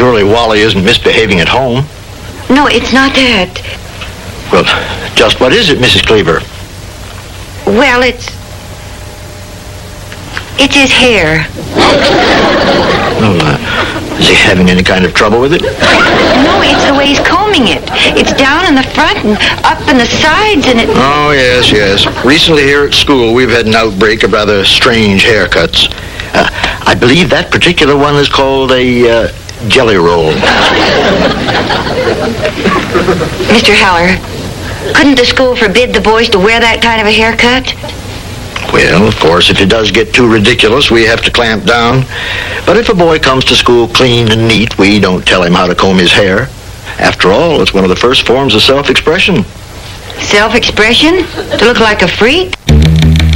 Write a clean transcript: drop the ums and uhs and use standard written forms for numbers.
Surely Wally isn't misbehaving at home. No, it's not that. Well, just what is it, Mrs. Cleaver? Well, it's his hair. Well, is he having any kind of trouble with it? No, it's the way he's combing it. It's down in the front and up in the sides, and it... Oh, yes. Recently here at school, we've had an outbreak of rather strange haircuts. I believe that particular one is called a jelly roll. Mr. Heller, couldn't the school forbid the boys to wear that kind of a haircut? Well, of course, if it does get too ridiculous, we have to clamp down. But if a boy comes to school clean and neat, we don't tell him how to comb his hair. After all, it's one of the first forms of self-expression. Self-expression? To look like a freak?